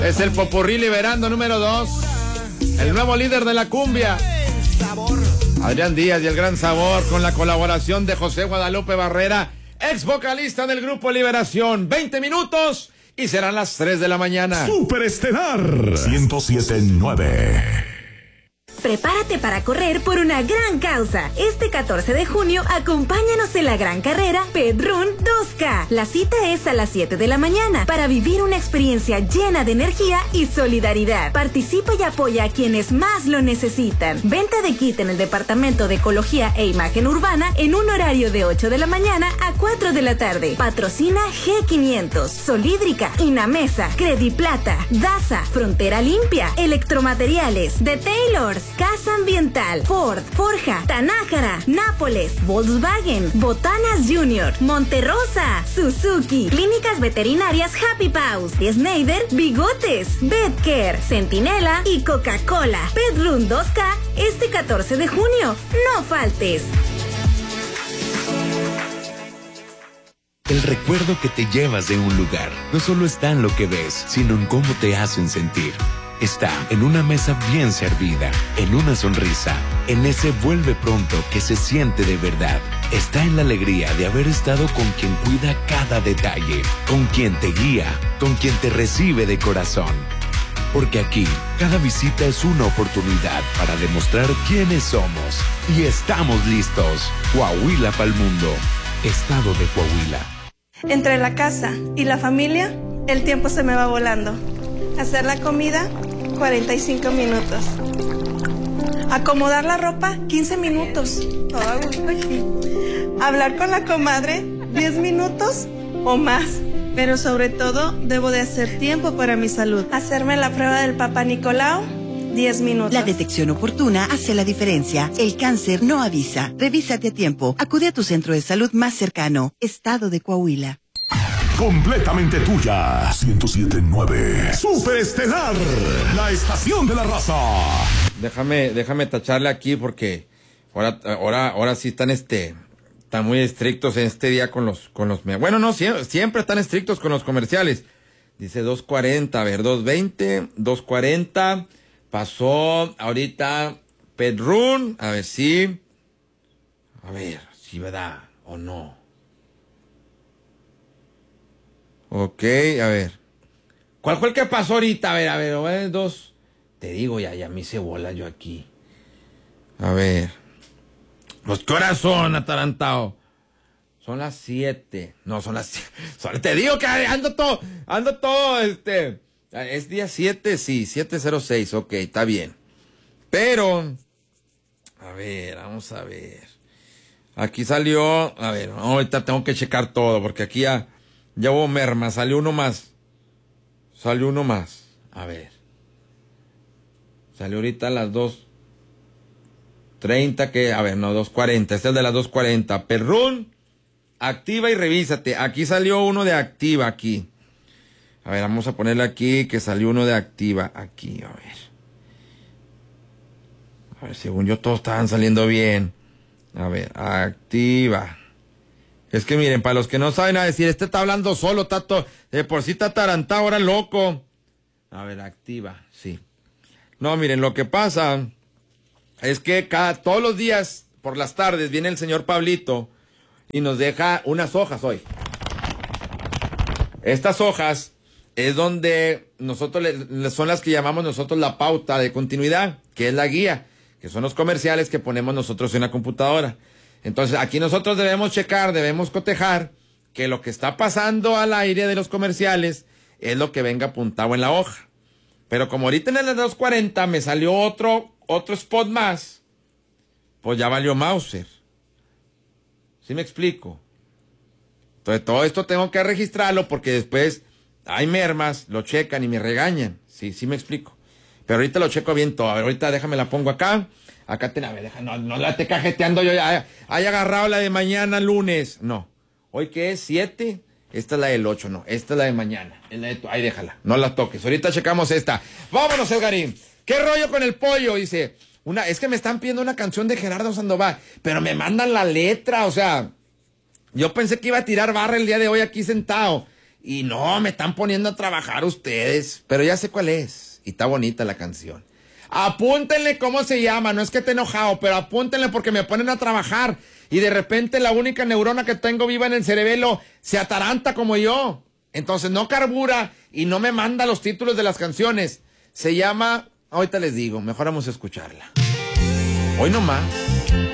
Es el Popurrí Liberando número 2. El nuevo líder de la cumbia, Adrián Díaz y el Gran Sabor, con la colaboración de José Guadalupe Barrera, ex vocalista del grupo Liberación. 20 minutos y serán las 3 de la mañana. Superestelar 107.9. Prepárate para correr por una gran causa. Este 14 de junio, acompáñanos en la gran carrera Pedrún 2K. La cita es a las 7 de la mañana para vivir una experiencia llena de energía y solidaridad. Participa y apoya a quienes más lo necesitan. Venta de kit en el Departamento de Ecología e Imagen Urbana en un horario de 8 de la mañana a 4 de la tarde. Patrocina G500, Solídrica, Inamesa, Crediplata, Daza, Frontera Limpia, Electromateriales, The Taylors, Casa Ambiental, Ford, Forja, Tanájara, Nápoles, Volkswagen, Botanas Junior, Monterrosa, Suzuki, Clínicas Veterinarias Happy Paws, Schneider, Bigotes, Betcare, Centinela y Coca-Cola. Pedrún 2K este 14 de junio. No faltes. El recuerdo que te llevas de un lugar no solo está en lo que ves, sino en cómo te hacen sentir. Está en una mesa bien servida, en una sonrisa, en ese vuelve pronto que se siente de verdad. Está en la alegría de haber estado con quien cuida cada detalle, con quien te guía, con quien te recibe de corazón. Porque aquí, cada visita es una oportunidad para demostrar quiénes somos. Y estamos listos. Coahuila pa'l mundo. Estado de Coahuila. Entre la casa y la familia, el tiempo se me va volando. Hacer la comida, 45 minutos. Acomodar la ropa, 15 minutos. Todo a gusto aquí. Hablar con la comadre, 10 minutos o más. Pero sobre todo, debo de hacer tiempo para mi salud. Hacerme la prueba del Papá Nicolau, 10 minutos. La detección oportuna hace la diferencia. El cáncer no avisa. Revísate a tiempo. Acude a tu centro de salud más cercano. Estado de Coahuila. Completamente tuya. 107.9. Superestelar, la estación de la raza. Déjame tacharle aquí porque ahora sí están muy estrictos en este día con los bueno, no, siempre están estrictos con los comerciales. Dice 2.40, a ver, 2.20, 2.40. Pasó ahorita Pedrún, a ver si ¿verdad o no? Ok, a ver. ¿Cuál fue el que pasó ahorita? A ver, dos. Te digo, ya me hice bola yo aquí. A ver. Pues, ¿qué horas son, atarantado? Son las 7. No, son las 7. Te digo que ando todo, es día 7, sí, 7:06, ok, está bien. Pero, a ver, vamos a ver. Aquí salió, a ver, ahorita tengo que checar todo, porque aquí ya hubo merma, salió uno más. A ver. Salió ahorita a las 2:30, 2:40. Este es el de las 2:40. Perrún, activa y revísate. Aquí salió uno de activa, aquí. A ver, vamos a ponerle aquí que salió uno de activa, aquí, a ver, según yo todos estaban saliendo bien. A ver, activa. Es que miren, para los que no saben a decir, está hablando solo, de por sí está atarantado, ahora loco. A ver, activa, sí. No, miren, lo que pasa es que todos los días, por las tardes, viene el señor Pablito y nos deja unas hojas hoy. Estas hojas es donde nosotros son las que llamamos nosotros la pauta de continuidad, que es la guía, que son los comerciales que ponemos nosotros en la computadora. Entonces, aquí nosotros debemos checar, debemos cotejar que lo que está pasando al aire de los comerciales es lo que venga apuntado en la hoja. Pero como ahorita en el 2:40 me salió otro spot más, pues ya valió Mauser. ¿Sí me explico? Entonces, todo esto tengo que registrarlo porque después hay mermas, lo checan y me regañan. Sí me explico. Pero ahorita lo checo bien todo. A ver, ahorita déjame la pongo acá. Acá no la esté cajeteando yo. Haya agarrado la de mañana, lunes. No. ¿Hoy qué es? 7. Esta es la del 8, no. Esta es la de mañana. Ahí déjala. No la toques. Ahorita checamos esta. Vámonos, Edgarín. ¿Qué rollo con el pollo? Dice. Es que me están pidiendo una canción de Gerardo Sandoval. Pero me mandan la letra. O sea, yo pensé que iba a tirar barra el día de hoy aquí sentado. Y no, me están poniendo a trabajar ustedes. Pero ya sé cuál es. Y está bonita la canción. Apúntenle cómo se llama. No es que esté enojado, pero apúntenle porque me ponen a trabajar. Y de repente la única neurona que tengo viva en el cerebelo se ataranta como yo. Entonces no carbura y no me manda los títulos de las canciones. Se llama... Ahorita les digo, mejor vamos a escucharla. Hoy nomás.